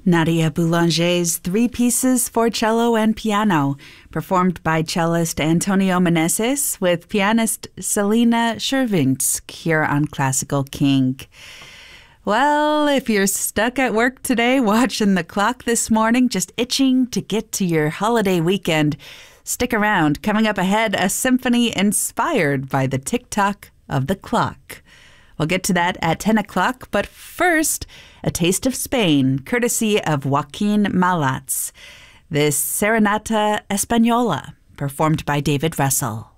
Nadia Boulanger's Three Pieces for Cello and Piano, performed by cellist Antonio Meneses with pianist Selena Chervinsk here on Classical King. Well, if you're stuck at work today watching the clock this morning, just itching to get to your holiday weekend, stick around. Coming up ahead, a symphony inspired by the tick-tock of the clock. We'll get to that at 10 o'clock, but first, a taste of Spain, courtesy of Joaquin Malats. This Serenata Española, performed by David Russell.